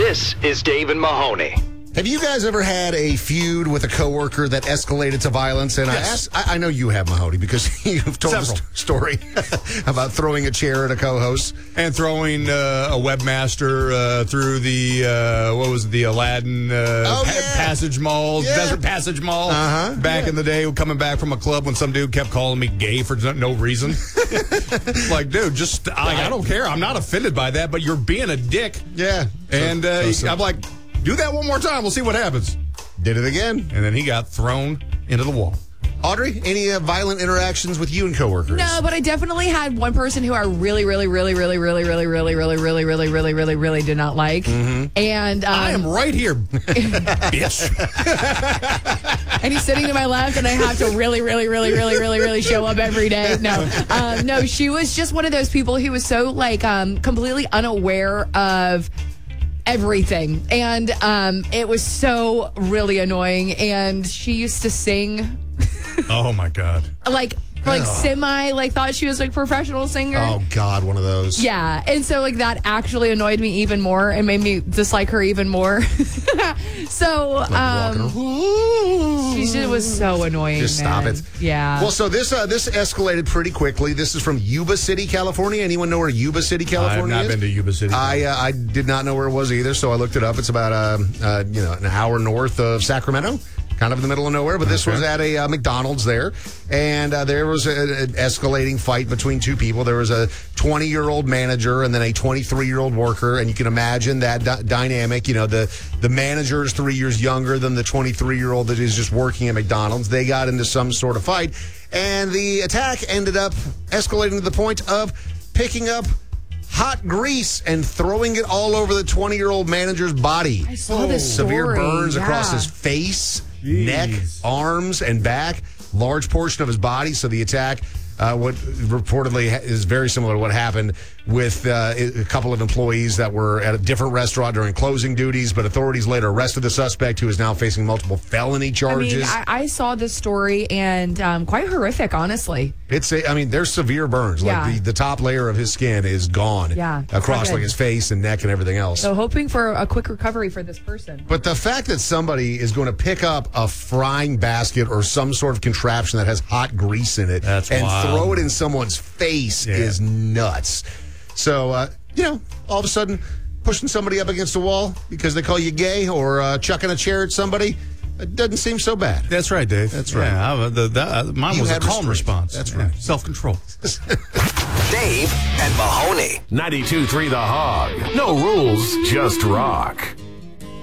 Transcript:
This is Dave and Mahoney. Have you guys ever had a feud with a coworker that escalated to violence? And Yes. I know you have, Mahoney, because you've told a story about throwing a chair at a co-host. And throwing a webmaster through the Aladdin Passage Mall, Desert Passage Mall. Back in the day, coming back from a club when some dude kept calling me gay for no reason. Like, dude, I don't care. I'm not offended by that, but you're being a dick. Yeah. And I'm like, do that one more time. We'll see what happens. Did it again. And then he got thrown into the wall. Audrey, any violent interactions with you and coworkers? No, but I definitely had one person who I really did not like. And I am right here, bitch. And he's sitting to my left, and I have to really show up every day. No, she was just one of those people who was so completely unaware of everything, and it was so really annoying. And she used to sing. Oh my God! Thought she was a professional singer. Oh God, one of those. Yeah, and so that actually annoyed me even more and made me dislike her even more. So she was so annoying. Just stop it. Yeah. Well, so this escalated pretty quickly. This is from Yuba City, California. Anyone know where Yuba City, California I have not been to Yuba City. I did not know where it was either, so I looked it up. It's about an hour north of Sacramento. Kind of in the middle of nowhere, but this was at a McDonald's there, and there was an escalating fight between two people. There was a 20-year-old manager and then a 23-year-old worker, and you can imagine that dynamic. You know, the manager is 3 years younger than the 23-year-old that is just working at McDonald's. They got into some sort of fight, and the attack ended up escalating to the point of picking up hot grease and throwing it all over the 20-year-old manager's body. I saw this story. Severe burns Yeah. across his face, Jeez. neck, arms, and back. Large portion of his body. So the attack, what reportedly is very similar to what happened with a couple of employees that were at a different restaurant during closing duties, but authorities later arrested the suspect, who is now facing multiple felony charges. I saw this story, and quite horrific, honestly. There's severe burns. Yeah. Like the top layer of his skin is gone. Yeah, across not good. his face and neck and everything else. So hoping for a quick recovery for this person. But the fact that somebody is going to pick up a frying basket or some sort of contraption that has hot grease in it That's and wild. throw it in someone's face is nuts. So, all of a sudden, pushing somebody up against a wall because they call you gay, or chucking a chair at somebody, it doesn't seem so bad. That's right, Dave. That's right. Yeah, mine You was a had calm restraint. response. That's right. Self-control. Dave and Mahoney. 92.3 The Hog. No rules, just rock.